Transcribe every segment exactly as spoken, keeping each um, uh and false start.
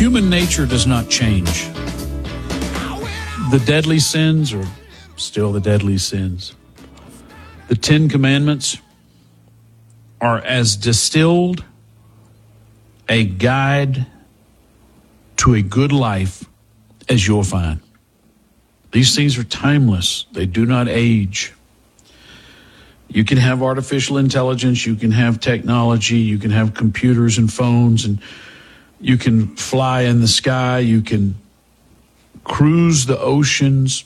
Human nature does not change. The deadly sins are still the deadly sins. The Ten Commandments are as distilled a guide to a good life as you'll find. These things are timeless. They do not age. You can have artificial intelligence, you can have technology, you can have computers and phones, and you can fly in the sky, you can cruise the oceans,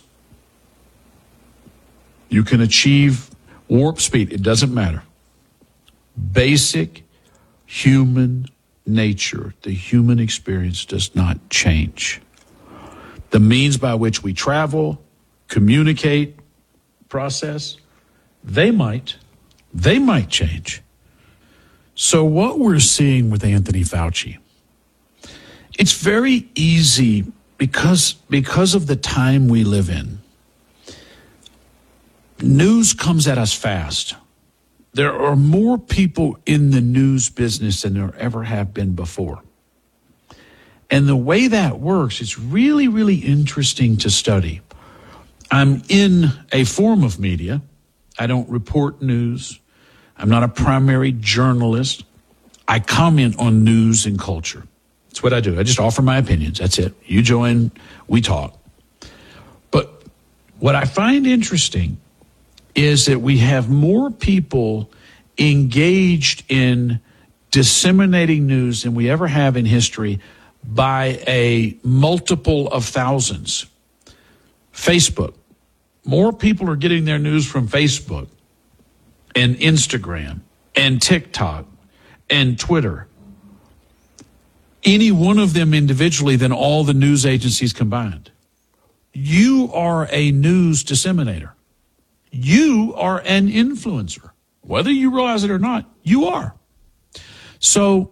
you can achieve warp speed. It doesn't matter. Basic human nature, the human experience does not change. The means by which we travel, communicate, process, they might, they might change. So what we're seeing with Anthony Fauci, it's very easy because, because of the time we live in. News comes at us fast. There are more people in the news business than there ever have been before. And the way that works, it's really, really interesting to study. I'm in a form of media. I don't report news. I'm not a primary journalist. I comment on news and culture. That's what I do. I just offer my opinions. That's it. You join, we talk. But what I find interesting is that we have more people engaged in disseminating news than we ever have in history by a multiple of thousands. Facebook. More people are getting their news from Facebook and Instagram and TikTok and Twitter, any one of them individually, than all the news agencies combined. You are a news disseminator. You are an influencer. Whether you realize it or not, you are. So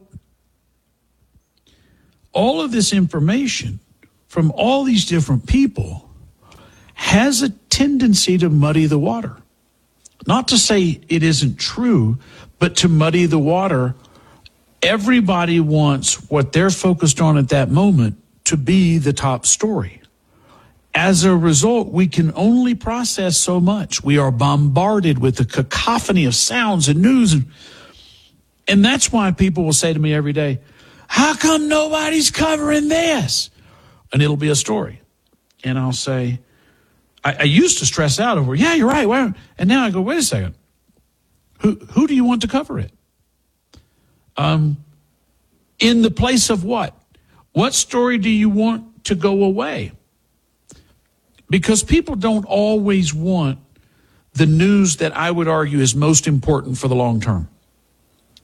all of this information from all these different people has a tendency to muddy the water. Not to say it isn't true, but to muddy the water. Everybody wants what they're focused on at that moment to be the top story. As a result, we can only process so much. We are bombarded with a cacophony of sounds and news. And, and that's why people will say to me every day, how come nobody's covering this? And it'll be a story. And I'll say, I, I used to stress out over, yeah, you're right. Why? And now I go, wait a second. Who, who do you want to cover it? Um, in the place of what? What story do you want to go away? Because people don't always want the news that I would argue is most important for the long term.